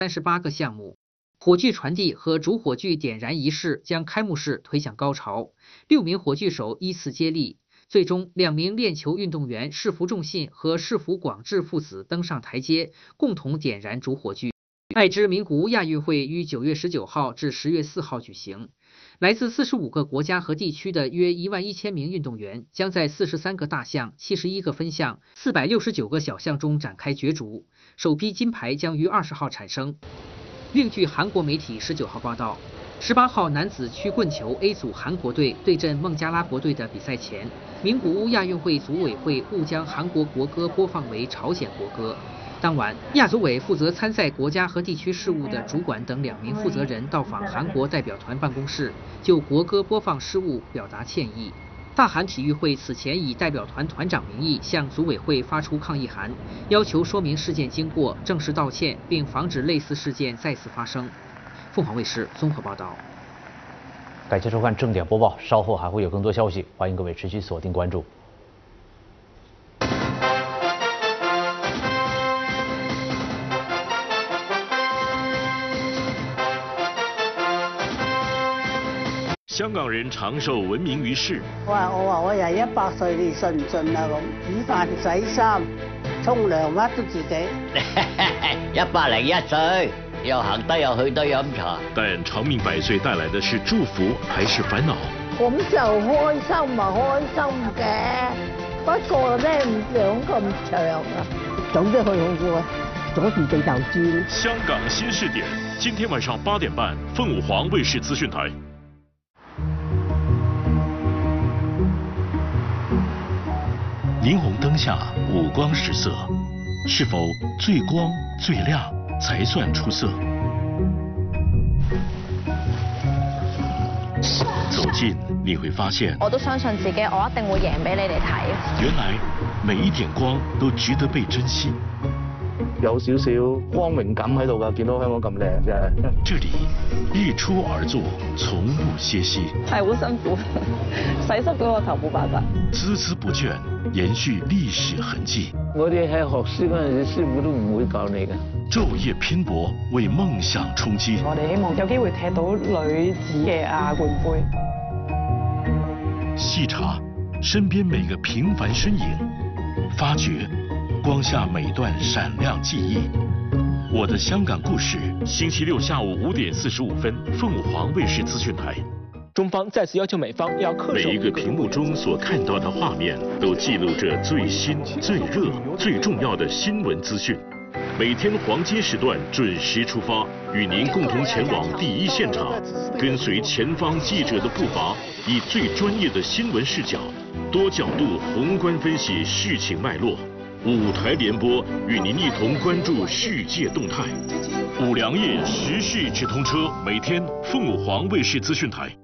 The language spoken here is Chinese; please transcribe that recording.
38个项目。火炬传递和主火炬点燃仪式将开幕式推向高潮，6名火炬手依次接力。最终，2名链球运动员世福仲信和世福广志父子登上台阶，共同点燃主火炬。爱知名古屋亚运会于9月19号至10月4号举行。来自45个国家和地区的约11000名运动员将在43个大项、71个分项、469个小项中展开角逐，首批金牌将于20号产生。另据韩国媒体19号报道，18号男子曲棍球 A 组韩国队对阵孟加拉国队的比赛前，名古屋亚运会组委会误将韩国国歌播放为朝鲜国歌。当晚，亚组委负责参赛国家和地区事务的主管等2名负责人到访韩国代表团办公室，就国歌播放失误表达歉意。大韩体育会此前以代表团团长名义向组委会发出抗议函，要求说明事件经过，正式道歉，并防止类似事件再次发生。凤凰卫视综合报道。 感谢收看正点播报，稍后还会有更多消息，欢迎各位持续锁定关注。 香港人长寿闻名于世。 我話我又100歲，你信唔信啊？咁煮飯洗衫、沖涼乜都自己。 101歲，又行得又去得飲茶。 但長命百歲帶來的是祝福還是煩惱？ 咁就開心咪開心嘅，不過咧唔想咁長啊，早啲去好過，阻住地就轉。 香港新視點，今天晚上8點半，鳳舞凰衛視資訊台。霓虹燈下五光十色，是否最光最亮才算出色？走近你會發現， 我都相信自己，我一定會贏俾你哋睇。 原來每一點光都值得被珍惜。 有少少光榮感喺度㗎，見到香港咁靚真係。 這裡日出而作，從不歇息。 係好辛苦，洗濕咗個頭冇辦法。 孜孜不倦，延續歷史痕跡。 我哋喺學書嗰陣時，師傅都唔會教你㗎。 晝夜拼搏，為夢想衝擊。 我哋希望有機會踢到女子嘅亞冠杯。 細查身邊每個平凡身影，發掘光下每段閃亮記憶。我的香港故事，星期六下午5點45分，鳳舞凰衛視資訊台。 中方再次要求美方要恪守每一個屏幕中所看到的畫面，都記錄着最新、最熱、最重要的新聞資訊。每天黃金時段準時出發，與您共同前往第一現場，跟隨前方記者的步伐，以最專業的新聞視角，多角度宏觀分析事情脈絡。5台聯播，與您一同關注世界動態。5糧液時事直通車，每天鳳舞凰衛視資訊台。